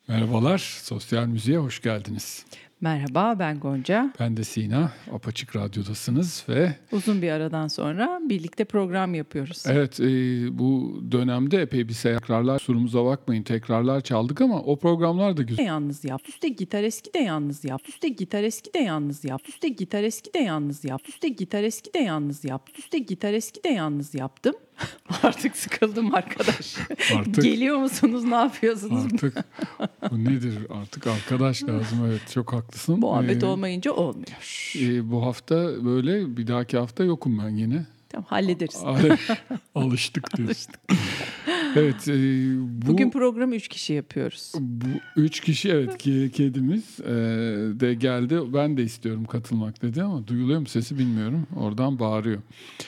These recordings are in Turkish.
Merhabalar, Sosyal Müziğe hoş geldiniz. Merhaba, ben Gonca. Ben de Sina, Apaçık Radyo'dasınız ve Uzun bir aradan sonra birlikte program yapıyoruz. evet bu dönemde epey bir tekrarlar, kusurumuza bakmayın tekrarlar çaldık ama o programlar da güzel. Yalnız yap. Üste gitar eski de yalnız yap. Üste gitar eski de yalnız yap. Üste gitar eski de yalnız yap. Üste gitar eski de yalnız yap. Üste gitar eski de yalnız yaptım. Artık sıkıldım arkadaş. Artık- Geliyor musunuz? Ne yapıyorsunuz? Artık bu nedir? Artık arkadaş lazım. Evet, çok haklısın. Muhabbet olmayınca olmuyor. Bu hafta böyle, bir dahaki hafta yokum ben yine. Tamam, hallederiz. Alıştık diyorsun. Evet, Bugün programı 3 kişi yapıyoruz. Bu 3 kişi, evet, kedimiz de geldi. Ben de istiyorum katılmak dedi ama duyuluyor mu sesi bilmiyorum. Oradan bağırıyor.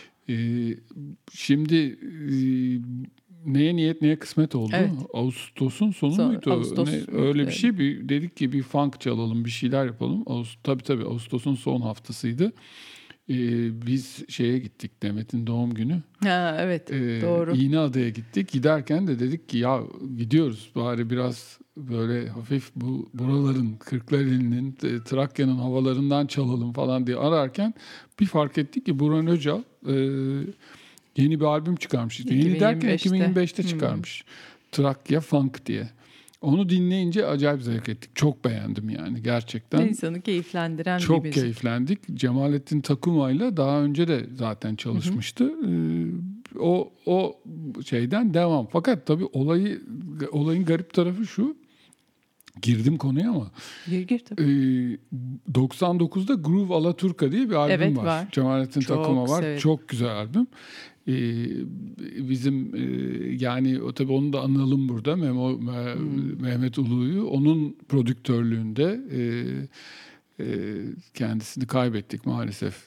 Şimdi neye niyet neye kısmet oldu. Evet. Ağustos'un sonu muydu? Ağustos. Öyle bir şey. Dedik ki bir funk çalalım, bir şeyler yapalım. Tabii Ağustos'un son haftasıydı. Biz şeye gittik, Demet'in doğum günü. Ha, evet, doğru. İğneada'ya gittik. Giderken de dedik ki ya gidiyoruz bari biraz böyle hafif bu buraların, Kırklareli'nin, Trakya'nın havalarından çalalım falan diye ararken bir fark ettik ki Burhan Öcal yeni bir albüm çıkarmış. Yeni derken 2025'te çıkarmış. Trakya Funk diye. Onu dinleyince acayip zevk ettik. Çok beğendim yani gerçekten. İnsanı keyiflendiren bir Çok müzik. keyiflendik. Cemalettin Takuma'yla daha önce de zaten çalışmıştı. O şeyden devam. Fakat tabii olayın garip tarafı şu. Girdim konuya ama. Gir tabii. 99'da Groove Alaturka diye bir albüm Evet, var. var. Cemalettin Çok Takuma var. severim. Çok güzel albüm. Bizim yani tabii onu da analım burada. Mehmet Ulu'yu onun prodüktörlüğünde kendisini kaybettik maalesef.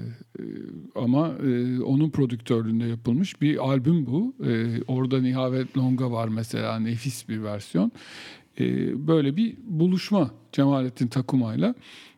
Ama onun prodüktörlüğünde yapılmış bir albüm bu. Orada Nihavet Longa var mesela, nefis bir versiyon. Böyle bir buluşma Cemalettin Takuma'yla.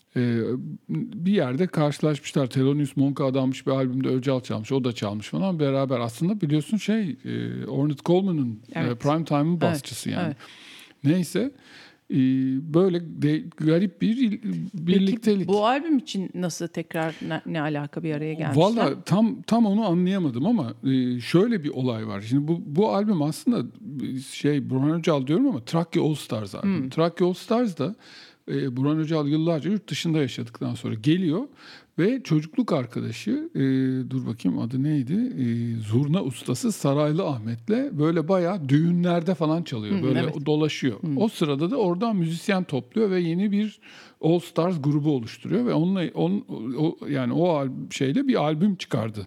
Bir yerde karşılaşmışlar. Thelonious Monk'a adanmış bir albümde Öcal çalmış. O da çalmış falan. Beraber aslında biliyorsun Ornette Coleman'ın Evet. Prime Time'ın basçısı yani. Evet. Neyse. Böyle garip bir birliktelik. Peki bu albüm için nasıl tekrar ne alaka bir araya gelmişler? Valla tam onu anlayamadım ama şöyle bir olay var. Şimdi bu albüm aslında Burhan Öcal diyorum ama Trakya All Stars albüm. Trakya All Stars da Burhan Öcal yıllarca yurt dışında yaşadıktan sonra geliyor ve çocukluk arkadaşı dur bakayım adı neydi? Zurna ustası Saraylı Ahmet'le böyle bayağı düğünlerde falan çalıyor. Böyle evet. dolaşıyor. O sırada da oradan müzisyen topluyor ve yeni bir All Stars grubu oluşturuyor ve yani o şeyle bir albüm çıkardı.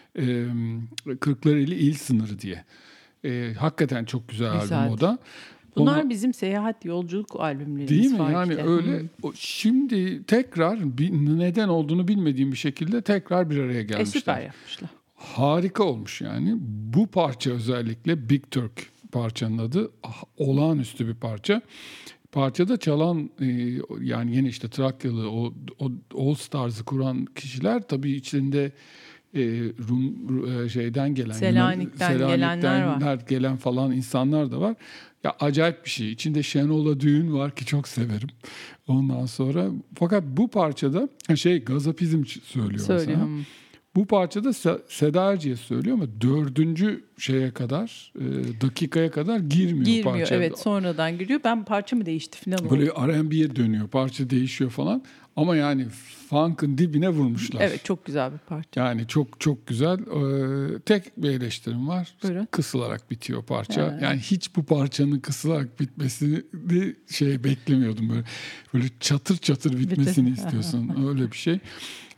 Kırklareli İl Sınırı diye. Hakikaten çok güzel albüm o da. Bunlar bizim seyahat yolculuk albümlerimiz. Değil mi? Fark Yani işte. öyle. Şimdi tekrar neden olduğunu bilmediğim bir şekilde tekrar bir araya gelmişler. Süper yapmışlar. Harika olmuş yani. Bu parça özellikle Big Turk parçanın adı. Olağanüstü bir parça. Parçada çalan yani yine işte Trakyalı o All Stars'ı kuran kişiler tabii içinde Rum şeyden gelen, Selanik'ten gelenler var. Gelen falan insanlar da var. Ya acayip bir şey. İçinde Şenol'a düğün var ki çok severim. Ondan sonra fakat bu parçada Gazapizm söylüyor mesela. Bu parçada Seda Erciyes söylüyor ama 4. şeye kadar dakikaya kadar girmiyor parça. Evet, sonradan giriyor. Ben parça mı değişti falan oldu. Böyle R&B'ye dönüyor. Parça değişiyor falan. Ama yani funk'ın dibine vurmuşlar. Evet, çok güzel bir parça. Yani çok güzel. Tek bir eleştirim var. Buyurun. Kısılarak bitiyor parça. Yani hiç bu parçanın kısılarak bitmesini beklemiyordum böyle. Böyle çatır çatır bitmesini istiyorsun. Öyle bir şey.